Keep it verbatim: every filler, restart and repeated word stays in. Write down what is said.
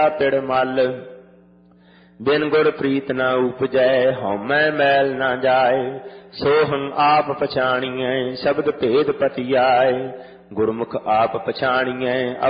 ਪਿੜ ਮਲ। ਬਿਨ ਗੁਰ ਪ੍ਰੀਤ ਨ ਉਪਜੈ, ਹਉਮੈ ਮੈਲ ਨ ਜਾਏ। ਸੋਹੰ ਆਪ ਪਛਾਣੀਐ, ਸ਼ਬਦ ਭੇਦ ਪਤਿਆਏ। ਗੁਰਮੁਖ ਆਪ ਪਛਾਣੀਐ,